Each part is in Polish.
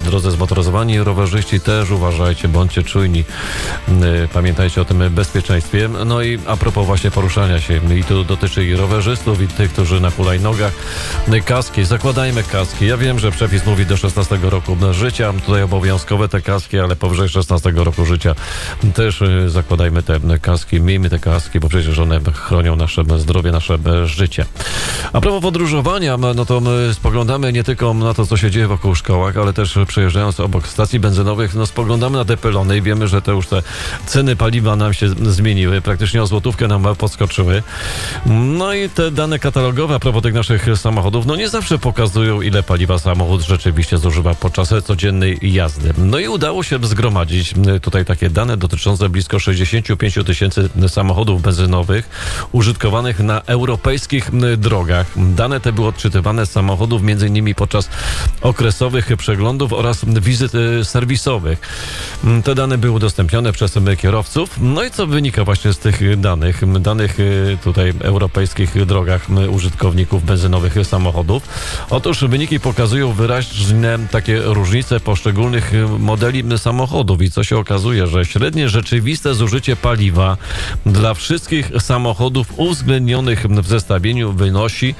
drodze zmotoryzowani, rowerzyści też uważajcie, bądźcie czujni. Pamiętajcie o tym bezpieczeństwie. No i a propos właśnie poruszania się, i to dotyczy i rowerzystów, i tych, którzy na hulajnogach. Kaski, zakładajmy kaski. Ja wiem, że przepis mówi do 16 roku życia, tutaj obowiązkowe te kaski, ale powyżej 16 roku życia też zakładajmy te kaski, miejmy te kaski, bo przecież one chronią nasze zdrowie, nasze życie. A propos podróżowania, no to my spoglądamy nie tylko na to, co się dzieje wokół szkołach, ale też przejeżdżając obok stacji benzynowych, no spoglądamy na te pylony i wiemy, że te już te ceny paliwa nam się zmieniły, praktycznie o złotówkę nam podskoczyły. No i te dane katalogowe a propos tych naszych samochodów, no nie zawsze pokazują, ile paliwa samochód rzeczywiście zużywa podczas codziennej jazdy. No i udało się zgromadzić tutaj takie dane dotyczące blisko 65 000 samochodów benzynowych użytkowanych na europejskich drogach. Dane te były odczytywane z samochodów m.in. podczas okresowych przeglądów oraz wizyt serwisowych. Te dane były udostępnione przez kierowców. No i co wynika właśnie z tych danych tutaj europejskich drogach użytkowników benzynowych samochodów? Otóż wyniki pokazują wyraźne takie różnice poszczególnych modeli samochodów i co się okazuje, że średnie rzeczywiste zużycie paliwa dla wszystkich samochodów uwzględnionych w zestawieniu wynosi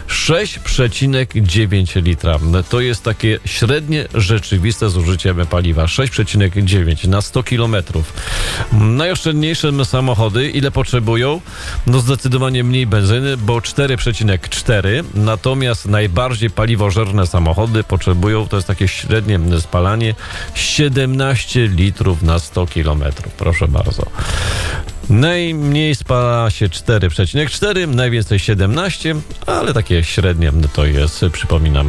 6,9 litra. To jest takie średnie rzeczywiste zużycie paliwa. 6,9 na 100 kilometrów. Najoszczędniejsze samochody ile potrzebują? No zdecydowanie mniej benzyny, bo 4,4. Natomiast najbardziej paliwożerne samochody potrzebują, to jest takie średnie spalanie, 17 litrów na 100 kilometrów. Proszę bardzo. Najmniej spala się 4,4, najwięcej 17, ale takie średnie to jest, przypominam,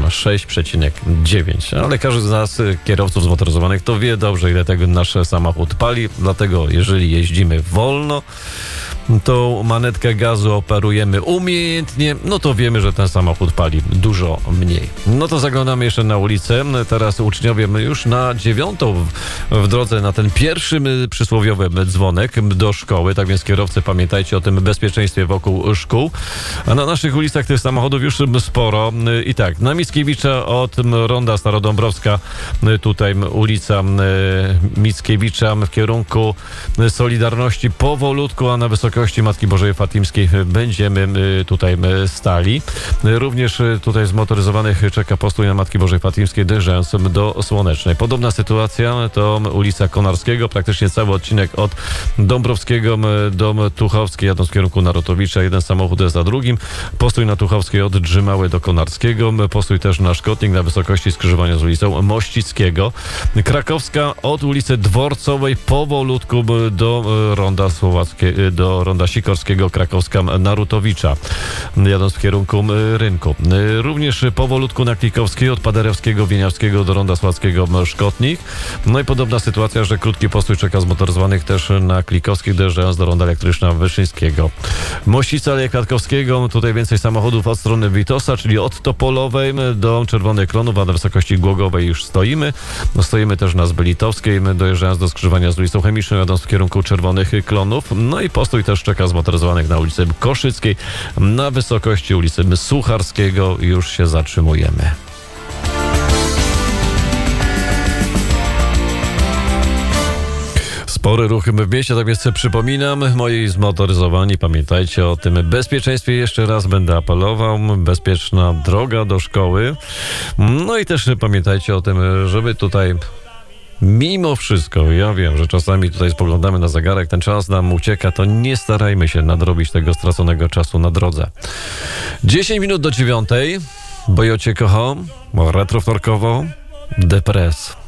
6,9. Ale każdy z nas, kierowców zmotoryzowanych, to wie dobrze, ile tego nasz samochód pali, dlatego jeżeli jeździmy wolno, tą manetkę gazu operujemy umiejętnie, no to wiemy, że ten samochód pali dużo mniej. No to zaglądamy jeszcze na ulicę. Teraz uczniowie już na 9 w drodze na ten pierwszy przysłowiowy dzwonek do szkoły. Tak więc kierowcy, pamiętajcie o tym bezpieczeństwie wokół szkół. A na naszych ulicach tych samochodów już sporo. I tak, na Mickiewicza od ronda Starodąbrowska, tutaj ulica Mickiewicza w kierunku Solidarności powolutku, a na wysokości Matki Bożej Fatimskiej będziemy tutaj stali. Również tutaj zmotoryzowanych czeka postój na Matki Bożej Fatimskiej dojeżdżając do Słonecznej. Podobna sytuacja to ulica Konarskiego, praktycznie cały odcinek od Dąbrowskiego do Tuchowskiej, jadąc w kierunku Narutowicza. Jeden samochód jest za drugim. Postój na Tuchowskiej od Drzymały do Konarskiego. Postój też na Szkotnik na wysokości skrzyżowania z ulicą Mościckiego. Krakowska od ulicy Dworcowej powolutku do ronda do ronda Sikorskiego, Krakowska Narutowicza, jadąc w kierunku Rynku. Również powolutku na Klikowskiej od Paderewskiego, Wieniawskiego do ronda Sławskiego Szkotnik. No i podobna sytuacja, że krótki postój czeka zmotoryzowanych też na Klikowskiej, dojeżdżając do ronda Elektryczna Wyszyńskiego. Mościca Aleja Kwiatkowskiego, tutaj więcej samochodów od strony Witosa, czyli od Topolowej do Czerwonych Klonów, a na wysokości Głogowej już stoimy. No, stoimy też na Zbylitowskiej, dojeżdżając do skrzyżowania z ulicą Chemiczną, jadąc w kierunku Czerwonych Klonów. No i postój też czeka zmotoryzowanych na ulicy Koszyckiej. Na wysokości ulicy Sucharskiego już się zatrzymujemy. Spory ruch w mieście, tak więc przypominam, moi zmotoryzowani, pamiętajcie o tym bezpieczeństwie, jeszcze raz będę apelował, bezpieczna droga do szkoły. No i też pamiętajcie o tym, żeby tutaj mimo wszystko, ja wiem, że czasami tutaj spoglądamy na zegarek, ten czas nam ucieka, to nie starajmy się nadrobić tego straconego czasu na drodze. 10 minut do 9, bo ja cię kocham, retrowtorkowo, Depres.